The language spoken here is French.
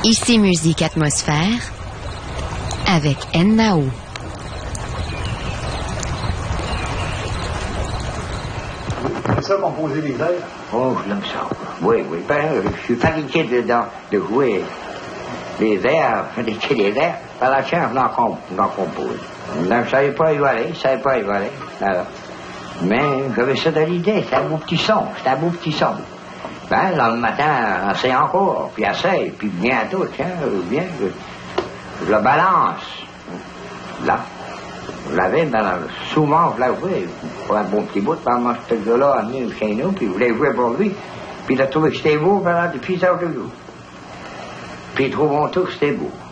Ici Musique Atmosphère avec N-Nao. C'est ça, composer les airs? Oh, je l'aime ça. Oui. Ben, je suis fatigué de jouer les airs, fatigué des airs. Par la chance, on en compose. Je ne savais pas y aller. Alors. Mais j'avais ça dans l'idée. C'était un beau petit son. Ben, dans le matin, essaye encore, puis essaye, puis bientôt, tiens, je le balance. Là. Je l'avais, souvent, je l'ai joué pour un bon petit bout. Moi, ce gars-là a venu chez nous, puis je voulais jouer pour lui. Puis il a trouvé que c'était beau, depuis ça, toujours. Puis ils trouvent tous que c'était beau.